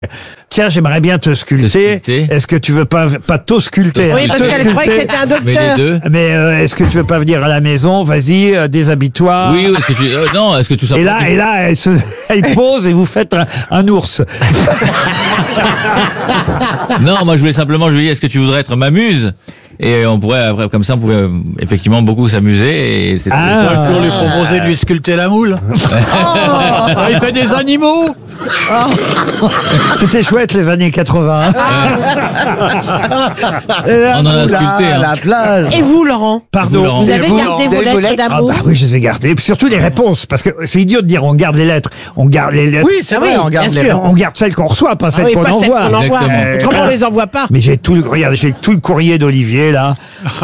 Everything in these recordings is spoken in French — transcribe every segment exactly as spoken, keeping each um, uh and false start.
Tiens, j'aimerais bien te sculpter. Te sculpter. Est-ce que tu veux pas pas t'ausculter Oui, hein, parce te qu'elle croyait que sculpter. c'était un Mais les docteur. deux. Mais euh, est-ce que tu veux pas venir à la maison? Vas-y, euh, déshabille-toi. Oui, oui, est-ce que tu... euh, non, est-ce que tout ça... Et là, et là, elle, se, elle pose et vous faites un, un ours. Non, moi je voulais simplement, je lui dis, est-ce que tu voudrais être ma muse? Et on pourrait, après, comme ça, on pouvait euh, effectivement beaucoup s'amuser. Et c'était- Ah. Pour lui proposer de lui sculpter la moule. Ah, il fait des animaux. C'était chouette les années quatre-vingts. hein. On en a sculpté. Hein. La plage. Et vous, Laurent? Pardon. Laurent. Vous Et avez vous, gardé des vos lettres lettres Ah d'amour? bah oui, je les ai gardées. Et puis surtout les réponses, parce que c'est idiot de dire on garde les lettres. On garde les lettres. Oui, c'est vrai, oui, on garde bien les sûr. On garde celles qu'on reçoit, pas Ah celles oui, qu'on pas celles envoie. qu'on envoie. Exactement. Autrement, on les envoie pas. Mais j'ai tout le, regarde, j'ai tout le courrier d'Olivier, là.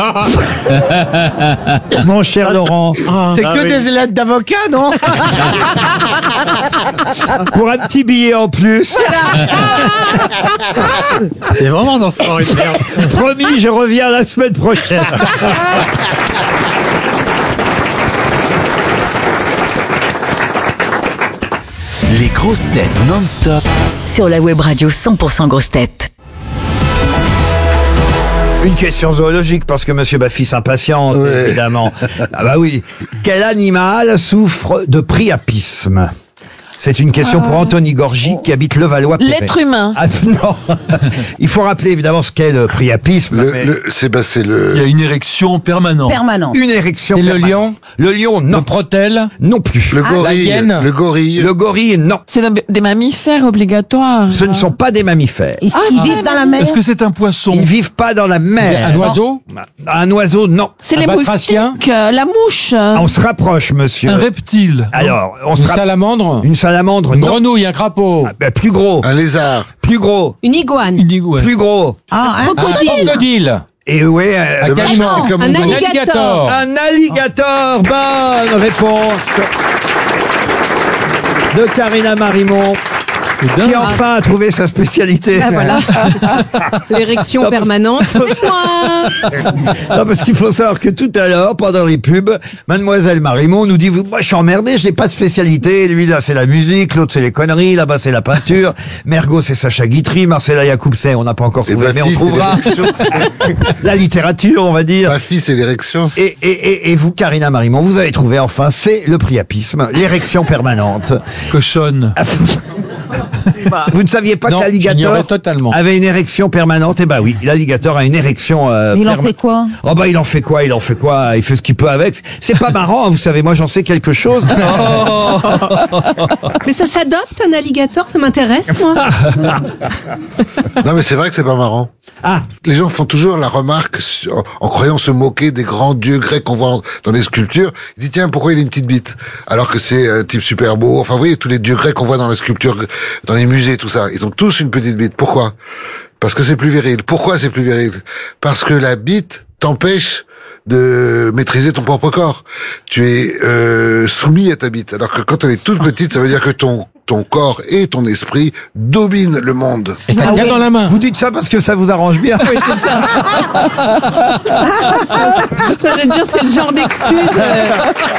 Mon cher Laurent, C'est Ah que oui. des lettres d'avocat, non? pour un petit billet en plus, C'est vraiment d'enfant. promis, je reviens la semaine prochaine. Les grosses têtes non-stop. Sur la web radio cent pour cent grosses têtes. Une question zoologique, parce que Monsieur Baffy s'impatiente, Ouais. évidemment. Ah bah oui. Quel animal souffre de priapisme? C'est une question pour Anthony Gorgy, qui habite Levallois-Perret. L'être humain. Ah non. Il faut rappeler évidemment ce qu'est le priapisme. Le, mais le, c'est bah, c'est le. Il y a une érection permanente. Permanent. Une érection. Et le permanente. lion? Le lion, non. Le protèle? Non plus. Le gorille. hyène. Le gorille. Le gorille, non. C'est des- des mammifères obligatoires. Ce ne sont pas des mammifères. Ils, ils vivent dans la mer. Est-ce que c'est un poisson? Ils ne vivent pas dans la mer. Un oiseau? Un oiseau, non. C'est Un les batracien? moustiques, euh, la mouche. On se rapproche, monsieur. Un reptile. Alors, on se Une rapproche. salamandre? Une salamandre, Une non. grenouille, un crapaud? Ah, bah, plus gros, Un lézard. plus gros, Une iguane. Une iguane. plus gros. Ah, un Un crocodile. crocodile? Et ouais, euh, Un Le caïman? machin, c'est comme Un une- alligator. un alligator. Bonne réponse de Karina Marimont, qui enfin a trouvé sa spécialité. Ah voilà, c'est ça. L'érection Non, parce- permanente. Faites-moi. Non, parce qu'il faut savoir que tout à l'heure, pendant les pubs, Mademoiselle Marimont nous dit, vous- moi je suis emmerdé, je n'ai pas de spécialité. Lui là c'est la musique, l'autre c'est les conneries, là-bas c'est la peinture, Mergo c'est Sacha Guitry, Marcella Yacoub c'est, on n'a pas encore Et trouvé, mais on Baffy, c'est trouvera. l'érection. La littérature, on va dire. Ma fille, c'est l'érection. Et, et, et, et vous, Karina Marimont, vous avez trouvé enfin, c'est le priapisme, l'érection permanente. Cochonne. Vous ne saviez pas Non, que l'alligator j'ignorais totalement. avait une érection permanente? Eh ben oui, l'alligator a une érection euh, Mais il en perma- fait quoi? Oh bah il en fait quoi? Il en fait quoi? Il fait ce qu'il peut avec. C'est pas marrant, hein, vous savez, moi j'en sais quelque chose. Mais ça s'adopte, un alligator, ça m'intéresse, moi. Non, mais c'est vrai que c'est pas marrant. Ah, Les gens font toujours la remarque sur- en croyant se moquer des grands dieux grecs qu'on voit en- dans les sculptures. Ils disent tiens, pourquoi il a une petite bite? Alors que c'est un type super beau. Enfin, vous voyez, tous les dieux grecs qu'on voit dans les sculptures, dans les musées, tout ça. Ils ont tous une petite bite. Pourquoi? Parce que c'est plus viril. Pourquoi c'est plus viril? Parce que la bite t'empêche de maîtriser ton propre corps. Tu es euh, soumis à ta bite. Alors que quand elle est toute petite, ça veut dire que ton ton corps et ton esprit dominent le monde. Et ça Ah tient oui. dans la main. vous dites ça parce que ça vous arrange bien. Oui, c'est ça. Ça veut dire, c'est le genre d'excuse. euh,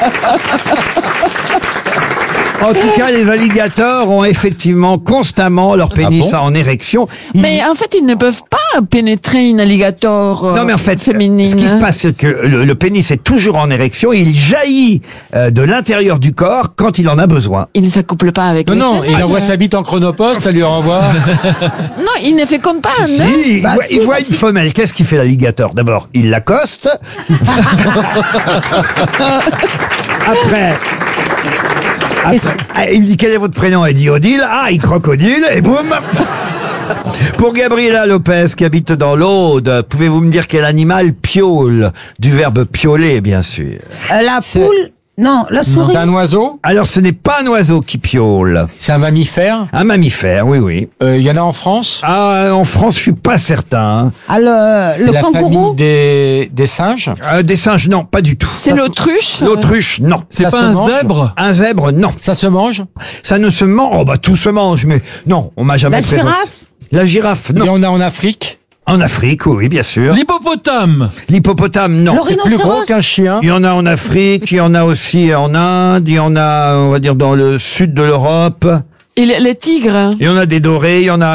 En tout cas, les alligators ont effectivement constamment leur pénis bon en érection. Ils- Mais en fait, ils ne peuvent pas pénétrer une alligator euh, Non mais en fait, féminine. ce qui se passe, c'est que le, le pénis est toujours en érection et il jaillit euh, de l'intérieur du corps quand il en a besoin. Il ne s'accouple pas avec Non, les non, femelles. il envoie sa bite en chronopost, ça lui renvoie. Non, il ne fait compte pas un Si, œuf. il Bah voit, si, il voit bah une si. femelle. Qu'est-ce qu'il fait l'alligator? D'abord, il l'accoste. Après... Après, ah, il dit quel est votre prénom? Elle dit Odile. Ah, il crocodile et boum. Pour Gabriela Lopez qui habite dans l'Aude, pouvez-vous me dire quel animal piaule? Du verbe pioler, bien sûr. Euh, la poule. Non, la souris. C'est un oiseau? Alors, ce n'est pas un oiseau qui piaule. C'est un mammifère? Un mammifère, oui, oui. Euh, Il y en a en France? Ah, en France, je suis pas certain. Ah, le, C'est le la kangourou. famille des, des singes? Euh, des singes, non, pas du tout. C'est l'autruche. L'autruche, non. C'est Ça pas se un mange? zèbre? Un zèbre, non. Ça se mange? Ça ne se mange. Oh, bah, tout se mange, mais non, on m'a jamais La présenté. girafe. La girafe, Il y non. en a en Afrique? En Afrique, oui, bien sûr. L'hippopotame? L'hippopotame, non. Le C'est plus gros rhinocéros. qu'un chien? Il y en a en Afrique, il y en a aussi en Inde, il y en a, on va dire, dans le sud de l'Europe. Et les, les tigres. Il y en a des dorés, il y en a